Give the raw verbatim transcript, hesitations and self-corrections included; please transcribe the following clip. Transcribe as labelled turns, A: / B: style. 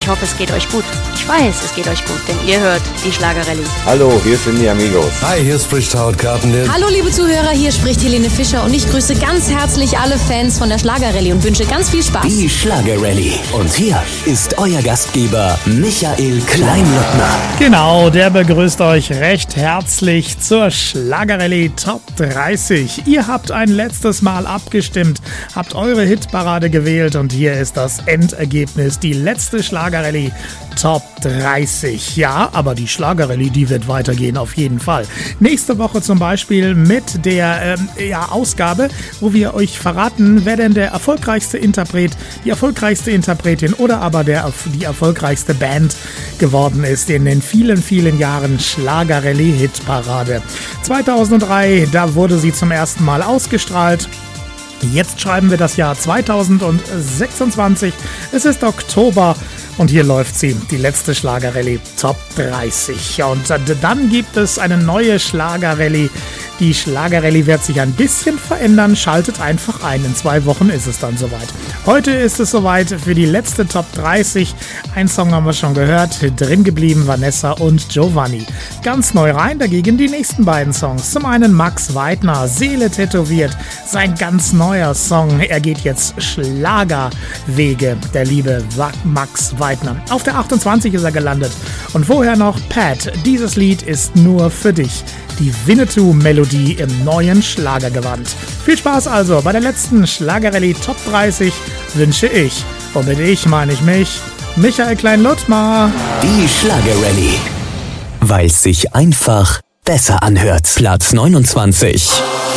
A: hoffe, es geht euch gut. Ich weiß, es geht euch gut, denn ihr hört die Schlagerrallye.
B: Hallo, hier sind die Amigos.
C: Hi, hier spricht Howard Carpendale.
D: Hallo liebe Zuhörer, hier spricht Helene Fischer und ich grüße ganz herzlich alle Fans von der Schlagerrallye und wünsche ganz viel Spaß.
E: Die Schlagerrallye. Und hier ist euer Gastgeber Michael Kleinlottner.
F: Genau, der begrüßt euch recht herzlich zur Schlagerrallye Top dreißig. Ihr habt ein letztes Mal abgestimmt, habt eure Hitparade gewählt und hier ist das Endergebnis, die letzte Schlagerrallye Top dreißig. Ja, aber die Schlagerrallye, die wird weitergehen auf jeden Fall. Nächste Woche zum Beispiel mit der ähm, ja, Ausgabe, wo wir euch verraten, wer denn der erfolgreichste Interpret, die erfolgreichste Interpretin oder aber der, die erfolgreichste Band geworden ist in den vielen, vielen Jahren Schlagerrallye-Hitparade. zweitausenddrei, da wurde sie zum ersten Mal ausgestrahlt. Jetzt schreiben wir das Jahr zweitausendsechsundzwanzig. Es ist Oktober und hier läuft sie, die letzte Schlagerrallye Top dreißig. Und dann gibt es eine neue Schlagerrallye. Die Schlagerrallye wird sich ein bisschen verändern. Schaltet einfach ein. In zwei Wochen ist es dann soweit. Heute ist es soweit für die letzte Top dreißig. Ein Song haben wir schon gehört. Drin geblieben Vanessa und Giovanni. Ganz neu rein dagegen die nächsten beiden Songs. Zum einen Max Weidner, Seele tätowiert. Sein ganz neuer Song. Er geht jetzt Schlagerwege, der liebe Max Weidner. Auf der achtundzwanzig ist er gelandet. Und vorher noch Pat. Dieses Lied ist nur für dich. Die Winnetou-Melodie im neuen Schlagergewand. Viel Spaß also bei der letzten Schlagerrallye Top dreißig wünsche ich. Und mit ich meine ich mich, Michael Klein-Lottmar.
E: Die Schlagerrallye. Weil es sich einfach besser anhört. Platz neunundzwanzig.